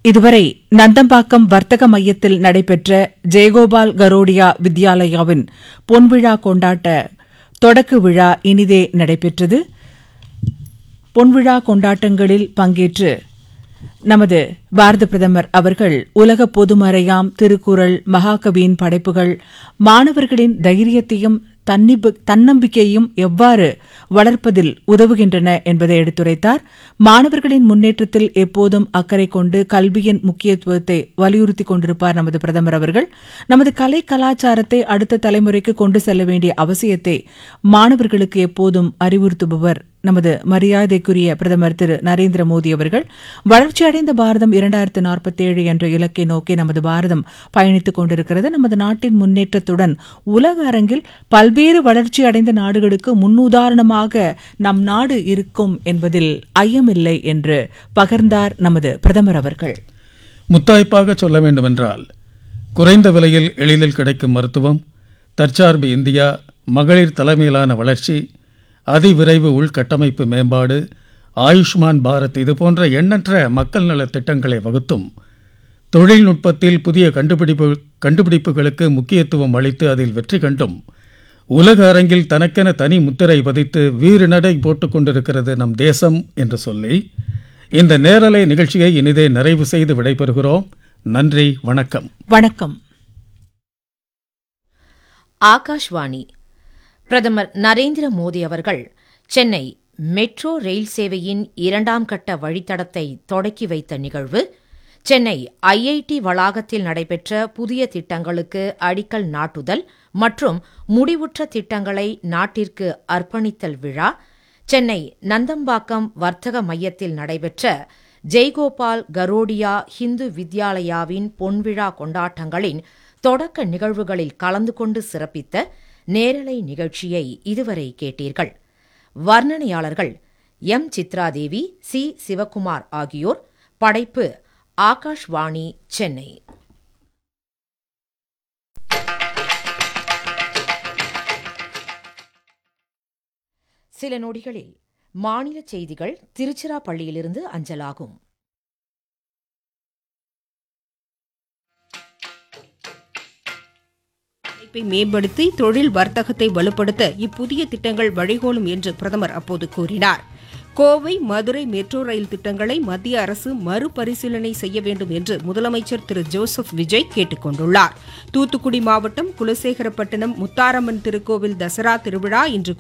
இதுவரை நந்தம்பாக்கம் வர்த்தக மையத்தில் நடைபெற்ற ஜெயகோபால் கரோடியா வித்யாலயாவின் பொன்விழா கொண்டாட்ட தொடக்க விழா இனிதே நடைபெற்றது. பொன்விழா கொண்டாட்டங்களில் பங்கேற்று நமது பாரத பிரதமர் அவர்கள் உலக பொதுமறையாம் திருக்குறள், மகாகவியின் படைப்புகள் மாணவர்களின் தைரியத்தையும் தன்னம்பிக்கையும் எவ்வாறு வளர்ப்பதில் உதவுகின்றன என்பதை எடுத்துரைத்தார். மாணவர்களின் முன்னேற்றத்தில் எப்போதும் அக்கறை கொண்டு கல்வியின் முக்கியத்துவத்தை வலியுறுத்திக் கொண்டிருப்பார் நமது பிரதமர் அவர்கள். நமது கலை கலாச்சாரத்தை அடுத்த தலைமுறைக்கு கொண்டு செல்ல வேண்டிய அவசியத்தை மாணவர்களுக்கு எப்போதும் அறிவுறுத்துபவர் நமது மரியாதைக்குரிய பிரதமர் திரு நரேந்திர மோடி அவர்கள். வளர்ச்சியடைந்த பாரதம் 2047 என்ற இலக்கை நோக்கி நமது பாரதம் பயணித்துக் கொண்டிருக்கிறது. நமது நாட்டின் முன்னேற்றத்துடன் உலக அரங்கில் பல்வேறு வளர்ச்சியடைந்த நாடுகளுக்கு முன்னுதாரணமாக நம் நாடு இருக்கும் என்பதில் ஐயமில்லை என்று பகிர்ந்தார் நமது பிரதமர் அவர்கள். முத்தாய்ப்பாக சொல்ல வேண்டுமென்றால், குறைந்த விலையில் எளிதில் கிடைக்கும் மருத்துவம், தற்சார்பு இந்தியா, மகளிர் தலைமையிலான வளர்ச்சி, அதிவிரைவு உள்கட்டமைப்பு மேம்பாடு, ஆயுஷ்மான் பாரத் இதுபோன்ற எண்ணற்ற மக்கள் நலத் திட்டங்களை வகுத்தும் தொழில்நுட்பத்தில் புதிய கண்டுபிடிப்புகளுக்கு முக்கியத்துவம் அளித்து அதில் வெற்றி கண்டும் உலக அரங்கில் தனக்கென தனி முத்திரை பதித்து வீறு நடை போட்டுக் கொண்டிருக்கிறது நம் தேசம் என்று சொல்லி இந்த நேரலை நிகழ்ச்சியை இனிதே நிறைவு செய்து விடைபெறுகிறோம். நன்றி, வணக்கம். வணக்கம். ஆகாஷ்வாணி. பிரதமர் நரேந்திர மோடி அவர்கள் சென்னை மெட்ரோ ரயில் சேவையின் 2ஆம் கட்ட வழித்தடத்தை தொடக்கி வைத்த நிகழ்வு, சென்னை ஐஐடி வளாகத்தில் நடைபெற்ற புதிய திட்டங்களுக்கு அடிக்கல் நாட்டுதல் மற்றும் முடிவுற்ற திட்டங்களை நாட்டிற்கு அர்ப்பணித்தல் விழா, சென்னை நந்தம்பாக்கம் வர்த்தக மையத்தில் நடைபெற்ற ஜெய்கோபால் கரோடியா ஹிந்து வித்யாலயாவின் பொன்விழா கொண்டாட்டங்களின் தொடக்க நிகழ்வுகளில் கலந்து கொண்டு சிறப்பித்த நேரலை நிகழ்ச்சியை இதுவரை கேட்டீர்கள். வர்ணனையாளர்கள் எம். சித்ராதேவி, சி. சிவக்குமார் ஆகியோர். படைப்பு ஆகாஷ்வாணி, சென்னை. சில நொடிகளில் மாநில செய்திகள் திருச்சிராப்பள்ளியிலிருந்து அஞ்சலாகும். மேம்படுத்தி தொழில் வர்த்தகத்தை வலுப்படுத்த இப்புதிய திட்டங்கள் வழிகோலும் என்று பிரதமர் அப்போது கூறினார். கோவை, மதுரை மெட்ரோ ரயில் திட்டங்களை மத்திய அரசு மறுபரிசீலனை செய்ய வேண்டும் என்று முதலமைச்சர் திரு ஜோசப் விஜய் கேட்டுக் கொண்டுள்ளார். தூத்துக்குடி மாவட்டம் குலசேகரப்பட்டினம் முத்தாரம்மன் திருக்கோவில் தசரா திருவிழா இன்று